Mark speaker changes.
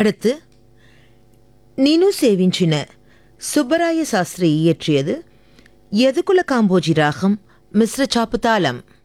Speaker 1: அடுத்து நீனு சேவிஞ்சின சுப்பராய சாஸ்திரி இயற்றியது யதுகுல காம்போஜி ராகம் மிஸ்ர சாப்பு தாளம்.